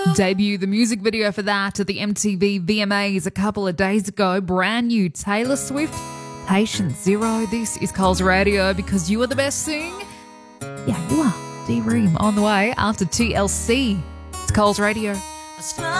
Debut the music video for that at the MTV VMAs a couple of days ago. Brand new Taylor Swift, Patient Zero. This is Coles Radio because you are the best thing. Yeah, you are. D-Ream on the way after TLC. It's Coles Radio.